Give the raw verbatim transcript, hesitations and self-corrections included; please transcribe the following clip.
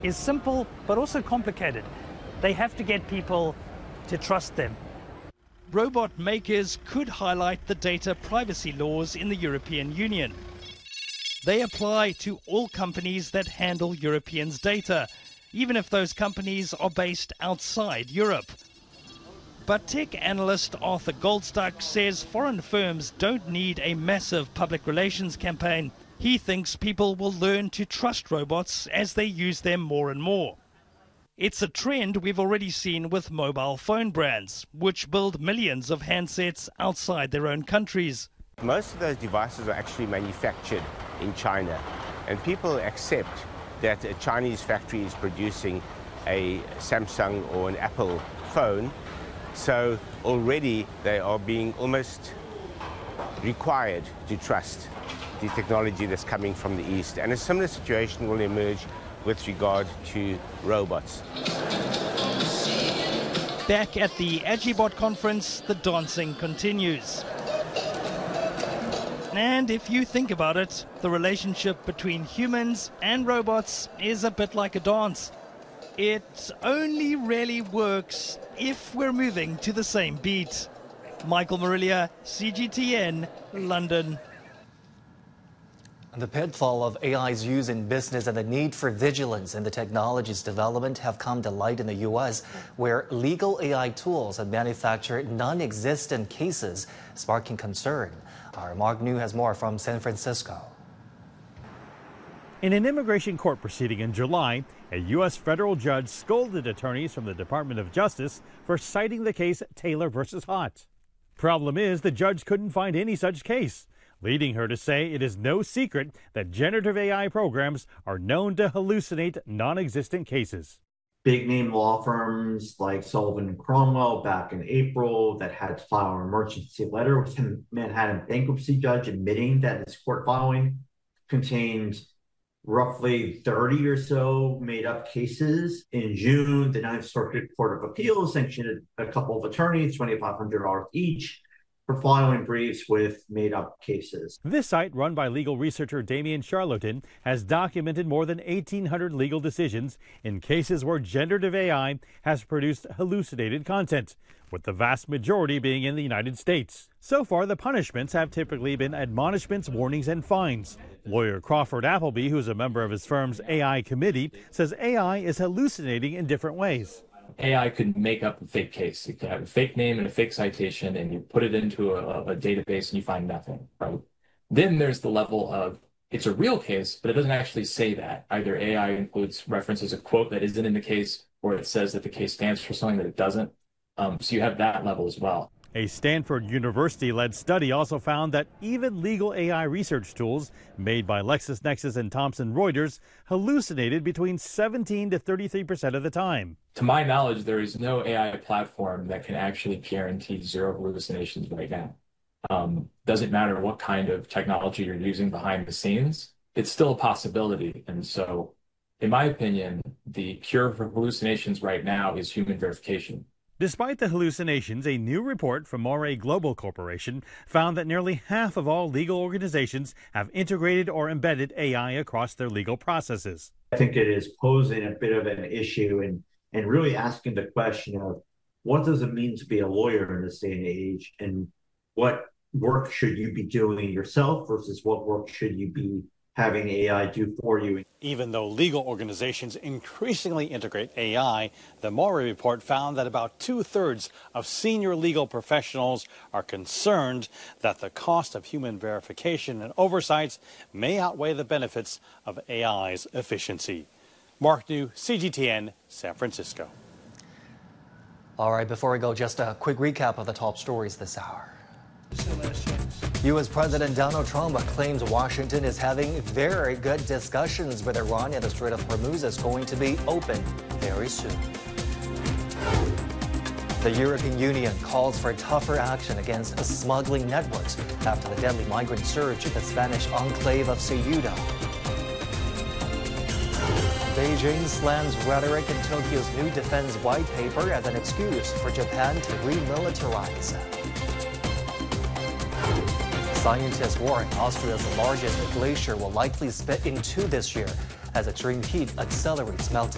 is simple but also complicated. They have to get people to trust them. Robot makers could highlight the data privacy laws in the European Union. They apply to all companies that handle Europeans' data, even if those companies are based outside Europe. But tech analyst Arthur Goldstuck says foreign firms don't need a massive public relations campaign. He thinks people will learn to trust robots as they use them more and more. It's a trend we've already seen with mobile phone brands, which build millions of handsets outside their own countries. Most of those devices are actually manufactured in China, and people accept that a Chinese factory is producing a Samsung or an Apple phone, so already they are being almost required to trust the technology that's coming from the East. And a similar situation will emerge with regard to robots. Back at the Agibot conference, the dancing continues. And if you think about it, the relationship between humans and robots is a bit like a dance. It only really works if we're moving to the same beat. Michael Marilia, C G T N, London. The pitfall of A I's use in business and the need for vigilance in the technology's development have come to light in the U S, where legal A I tools have manufactured non-existent cases, sparking concern. Our Mark New has more from San Francisco. In an immigration court proceeding in July, a U S federal judge scolded attorneys from the Department of Justice for citing the case Taylor versus Hott. Problem is, the judge couldn't find any such case, leading her to say it is no secret that generative A I programs are known to hallucinate non-existent cases. Big name law firms like Sullivan and Cromwell back in April that had to file an emergency letter with a Manhattan bankruptcy judge admitting that its court filing contained roughly thirty or so made up cases. In June, the Ninth Circuit Court of Appeals sanctioned a couple of attorneys, twenty-five hundred dollars each, for filing briefs with made-up cases. This site, run by legal researcher Damien Charlton, has documented more than eighteen hundred legal decisions in cases where generative A I has produced hallucinated content, with the vast majority being in the United States. So far, the punishments have typically been admonishments, warnings, and fines. Lawyer Crawford Appleby, who's a member of his firm's A I committee, says A I is hallucinating in different ways. A I could make up a fake case. You could have a fake name and a fake citation, and you put it into a, a database and you find nothing, right? Then there's the level of it's a real case, but it doesn't actually say that. Either A I includes references a quote that isn't in the case, or it says that the case stands for something that it doesn't. Um, so you have that level as well. A Stanford University-led study also found that even legal A I research tools made by LexisNexis and Thomson Reuters hallucinated between seventeen to thirty-three percent of the time. To my knowledge, there is no A I platform that can actually guarantee zero hallucinations right now. Um, doesn't matter what kind of technology you're using behind the scenes, it's still a possibility. And so, in my opinion, the cure for hallucinations right now is human verification. Despite the hallucinations, a new report from Moray Global Corporation found that nearly half of all legal organizations have integrated or embedded A I across their legal processes. I think it is posing a bit of an issue and, and really asking the question of what does it mean to be a lawyer in this day and age, and what work should you be doing yourself versus what work should you be having A I do for you. Even though legal organizations increasingly integrate A I, the Moray report found that about two-thirds of senior legal professionals are concerned that the cost of human verification and oversights may outweigh the benefits of A I's efficiency. Mark New, C G T N, San Francisco. All right, before we go, just a quick recap of the top stories this hour. U S President Donald Trump claims Washington is having very good discussions with Iran, and the Strait of Hormuz is going to be open very soon. The European Union calls for tougher action against smuggling networks after the deadly migrant surge in the Spanish enclave of Ceuta. Beijing slams rhetoric in Tokyo's new defense white paper as an excuse for Japan to remilitarize. Scientists warn Austria's largest glacier will likely split in two this year as extreme heat accelerates melting.